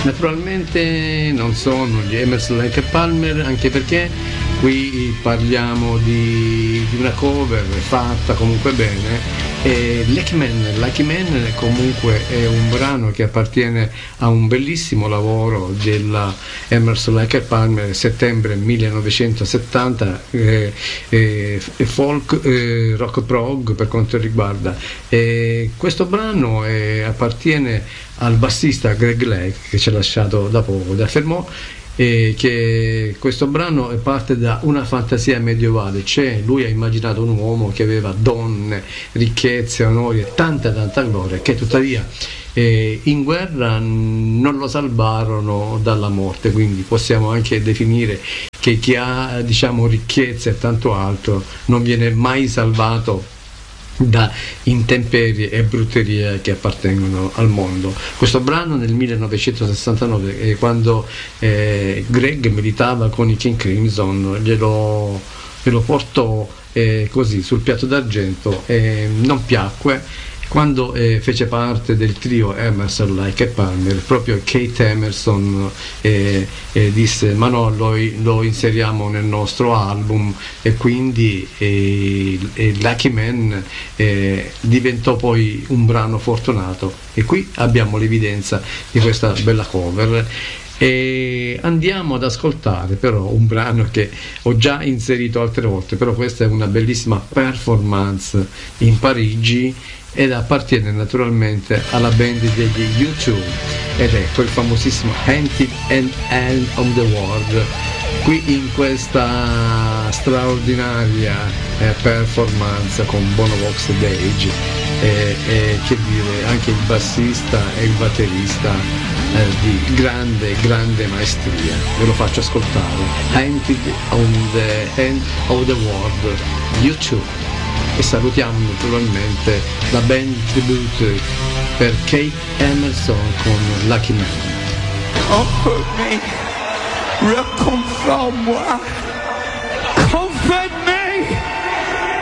Naturalmente non sono gli Emerson, Lake e Palmer, anche perché qui parliamo di una cover fatta comunque bene. E Lucky Man comunque è un brano che appartiene a un bellissimo lavoro della Emerson, Lake e Palmer, settembre 1970, folk, rock prog per quanto riguarda. Questo brano appartiene al bassista Greg Lake, che ci ha lasciato da poco, da Fermo, che questo brano è parte da una fantasia medievale. Lui ha immaginato un uomo che aveva donne, ricchezze, onori e tanta gloria, che tuttavia in guerra non lo salvarono dalla morte, quindi possiamo anche definire che chi ha, diciamo, ricchezze e tanto altro non viene mai salvato da intemperie e brutterie che appartengono al mondo. Questo brano nel 1969, quando Greg militava con i King Crimson, glielo portò così sul piatto d'argento, non piacque. Quando fece parte del trio Emerson, Lake e Palmer, proprio Kate Emerson disse: ma no, lo inseriamo nel nostro album, e quindi Lucky Man diventò poi un brano fortunato, e qui abbiamo l'evidenza di questa bella cover. E andiamo ad ascoltare però un brano che ho già inserito altre volte, però questa è una bellissima performance in Parigi ed appartiene naturalmente alla band degli U2, ed è quel famosissimo Hand on the World. Qui in questa straordinaria performance con Bono Vox Dage, che dire, anche il bassista e il batterista di grande maestria. Ve lo faccio ascoltare: Hand on the World, U2. E salutiamo naturalmente la band tribute per Kate Emerson con Lucky Man. Comfort me, reconcile moi, comfort me.